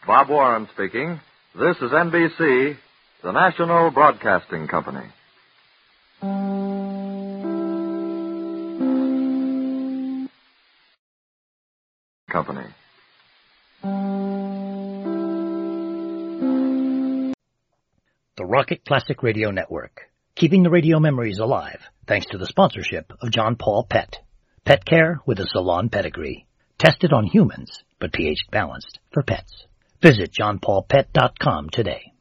Bob Warren speaking. This is NBC, the National Broadcasting Company. The Rocket Classic Radio Network, keeping the radio memories alive thanks to the sponsorship of John Paul Pet. Pet care with a salon pedigree. Tested on humans, but pH balanced for pets. Visit johnpaulpet.com today.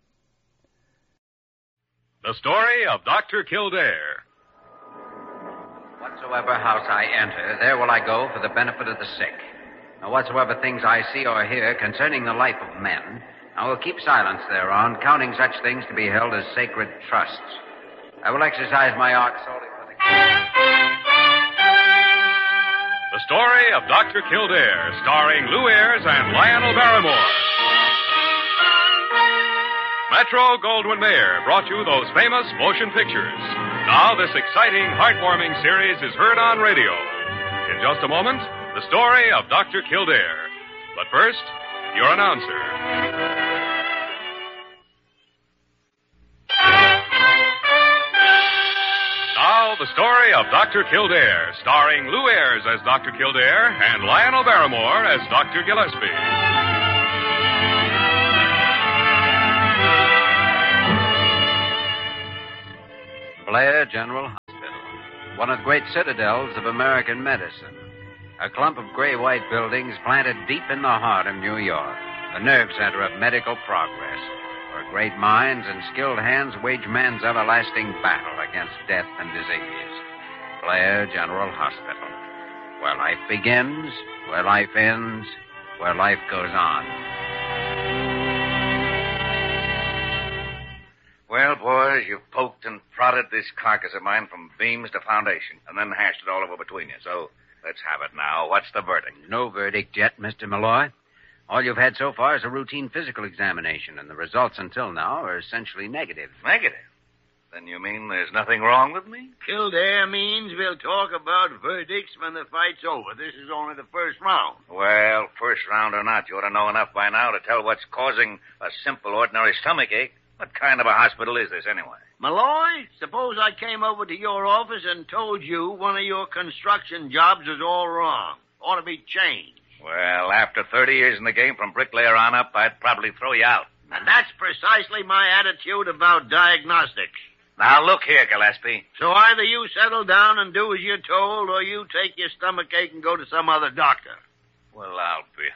The story of Dr. Kildare. Whatsoever house I enter, there will I go for the benefit of the sick. Now, whatsoever things I see or hear concerning the life of men, I will keep silence thereon, counting such things to be held as sacred trusts. I will exercise my art solely for the... The story of Dr. Kildare, starring Lou Ayres and Lionel Barrymore. Metro-Goldwyn-Mayer brought you those famous motion pictures. Now this exciting, heartwarming series is heard on radio. In just a moment, the story of Dr. Kildare. But first, your announcer. Now, the story of Dr. Kildare, starring Lou Ayres as Dr. Kildare and Lionel Barrymore as Dr. Gillespie. Blair General Hospital, one of the great citadels of American medicine. A clump of gray-white buildings planted deep in the heart of New York, the nerve center of medical progress, where great minds and skilled hands wage man's everlasting battle against death and disease. Blair General Hospital, where life begins, where life ends, where life goes on. Well, boys, you've poked and prodded this carcass of mine from beams to foundation, and then hashed it all over between you. So let's have it now. What's the verdict? No verdict yet, Mr. Malloy. All you've had so far is a routine physical examination, and the results until now are essentially negative. Negative? Then you mean there's nothing wrong with me? Kildare means we'll talk about verdicts when the fight's over. This is only the first round. Well, first round or not, you ought to know enough by now to tell what's causing a simple, ordinary stomach ache. What kind of a hospital is this, anyway? Malloy, suppose I came over to your office and told you one of your construction jobs was all wrong. Ought to be changed. Well, after 30 years in the game, from bricklayer on up, I'd probably throw you out. And that's precisely my attitude about diagnostics. Now, look here, Gillespie. So either you settle down and do as you're told, or you take your stomach ache and go to some other doctor. Well, I'll be...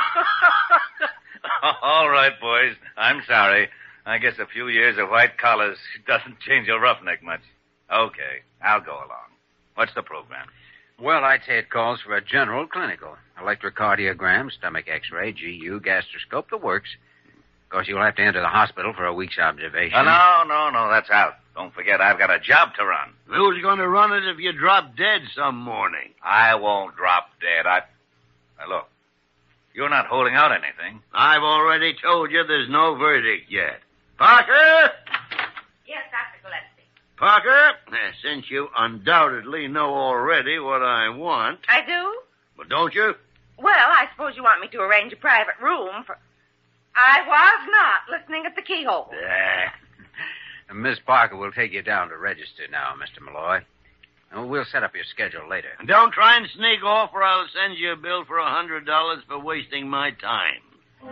All right, boys. I'm sorry. I guess a few years of white collars doesn't change a roughneck much. Okay, I'll go along. What's the program? Well, I'd say it calls for a general clinical. Electrocardiogram, stomach x-ray, GU, gastroscope, the works. Of course, you'll have to enter the hospital for a week's observation. No, that's out. Don't forget, I've got a job to run. Who's going to run it if you drop dead some morning? I won't drop dead. Now, look, you're not holding out anything. I've already told you there's no verdict yet. Parker? Yes, Dr. Gillespie. Parker, since you undoubtedly know already what I want... I do? But don't you? Well, I suppose you want me to arrange a private room for... I was not listening at the keyhole. Miss Parker will take you down to register now, Mr. Malloy. And we'll set up your schedule later. And don't try and sneak off, or I'll send you a bill for $100 for wasting my time.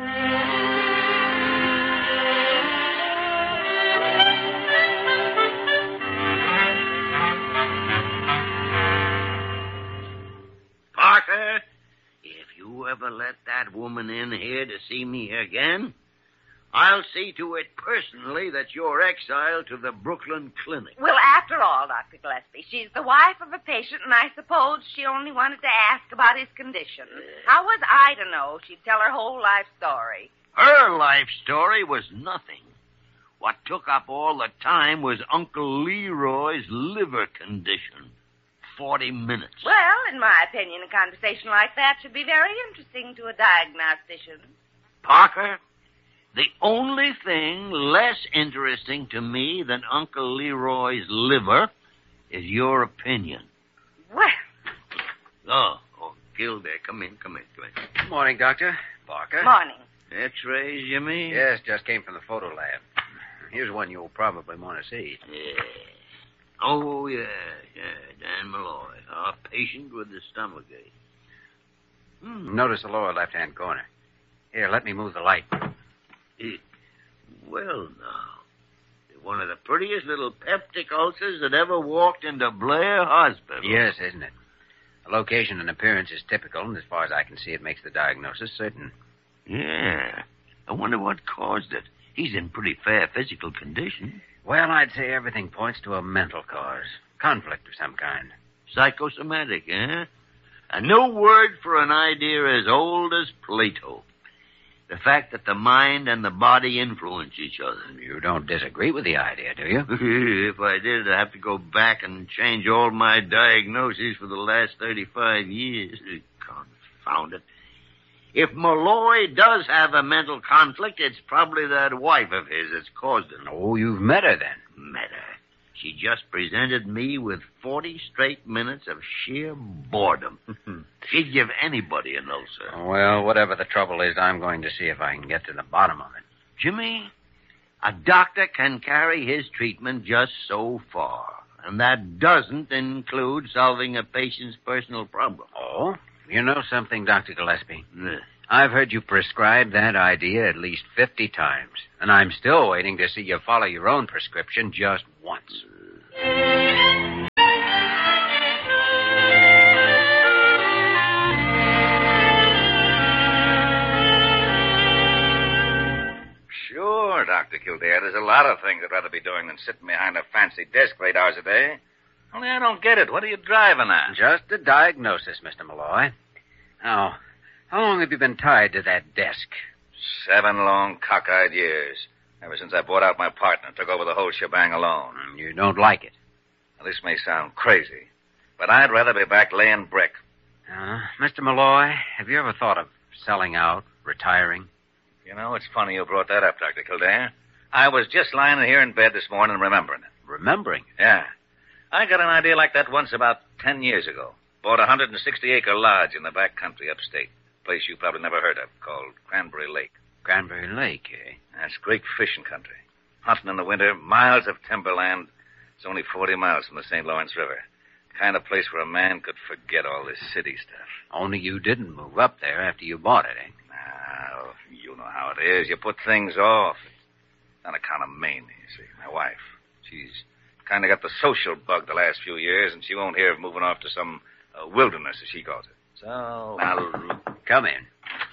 Parker, if you ever let that woman in here to see me again, I'll see to it personally that you're exiled to the Brooklyn Clinic. Well, after all, Dr. Gillespie, she's the wife of a patient, and I suppose she only wanted to ask about his condition. How was I to know she'd tell her whole life story? Her life story was nothing. What took up all the time was Uncle Leroy's liver condition. 40 minutes. Well, in my opinion, a conversation like that should be very interesting to a diagnostician. Parker, the only thing less interesting to me than Uncle Leroy's liver is your opinion. Well. Oh, Kildare, come in. Good morning, Doctor. Parker. Morning. X-rays, you mean? Yes, just came from the photo lab. Here's one you'll probably want to see. Yeah. Oh, yeah. Dan Malloy, our patient with the stomachache. Notice the lower left-hand corner. Here, let me move the light. Well, now. One of the prettiest little peptic ulcers that ever walked into Blair Hospital. Yes, isn't it? The location and appearance is typical, and as far as I can see, it makes the diagnosis certain. Yeah. I wonder what caused it. He's in pretty fair physical condition. Well, I'd say everything points to a mental cause. Conflict of some kind. Psychosomatic, eh? A new word for an idea as old as Plato. The fact that the mind and the body influence each other. You don't disagree with the idea, do you? If I did, I'd have to go back and change all my diagnoses for the last 35 years. Confound it. If Malloy does have a mental conflict, it's probably that wife of his that's caused it. Oh, you've met her then. Met her. She just presented me with 40 straight minutes of sheer boredom. She'd give anybody an ulcer. Well, whatever the trouble is, I'm going to see if I can get to the bottom of it. Jimmy, a doctor can carry his treatment just so far. And that doesn't include solving a patient's personal problem. Oh? You know something, Dr. Gillespie? I've heard you prescribe that idea at least 50 times. And I'm still waiting to see you follow your own prescription just once. Sure, Dr. Kildare. There's a lot of things I'd rather be doing than sitting behind a fancy desk for 8 hours a day. Only I don't get it. What are you driving at? Just a diagnosis, Mr. Malloy. Now, how long have you been tied to that desk? 7 long, cockeyed years. Ever since I bought out my partner and took over the whole shebang alone. You don't like it? Now, this may sound crazy, but I'd rather be back laying brick. Mr. Malloy, have you ever thought of selling out, retiring? You know, it's funny you brought that up, Dr. Kildare. I was just lying here in bed this morning remembering it. Remembering? Yeah. I got an idea like that once about 10 years ago. Bought a 160-acre lodge in the back country upstate. A place you probably never heard of, called Cranberry Lake. Cranberry Lake, eh? That's great fishing country. Hunting in the winter, miles of timberland. It's only 40 miles from the St. Lawrence River. Kind of place where a man could forget all this city stuff. Only you didn't move up there after you bought it, eh? Now, you know how it is. You put things off. It's on account of Mamie, you see, my wife. She's kind of got the social bug the last few years, and she won't hear of moving off to some wilderness, as she calls it. So, Now, come in.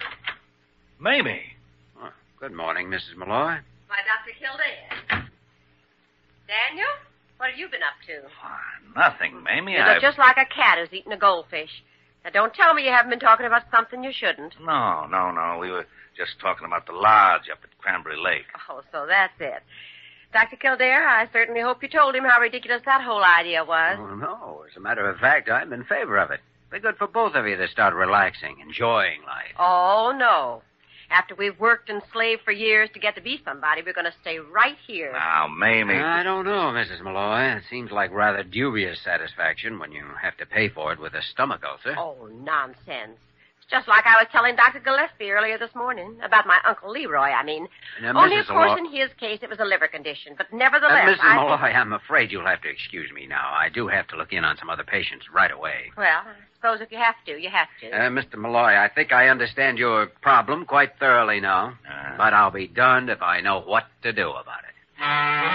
Mamie. Oh, good morning, Mrs. Malloy. Why, Dr. Kildare. Daniel, what have you been up to? Nothing, Mamie. You look just like a cat who's eaten a goldfish. Now, don't tell me you haven't been talking about something you shouldn't. No. We were just talking about the lodge up at Cranberry Lake. Oh, so that's it. Dr. Kildare, I certainly hope you told him how ridiculous that whole idea was. Oh, no. As a matter of fact, I'm in favor of it. Be good for both of you to start relaxing, enjoying life. Oh, no. After we've worked and slaved for years to get to be somebody, we're going to stay right here. Now, Mamie. I don't know, Mrs. Malloy. It seems like rather dubious satisfaction when you have to pay for it with a stomach ulcer. Oh, nonsense. It's just like I was telling Dr. Gillespie earlier this morning. About my Uncle Leroy, I mean. Only, of course, in his case, it was a liver condition. But nevertheless, Mrs. Malloy, I'm afraid you'll have to excuse me now. I do have to look in on some other patients right away. Well, I suppose if you have to, you have to. Mr. Malloy, I think I understand your problem quite thoroughly now. But I'll be darned if I know what to do about it.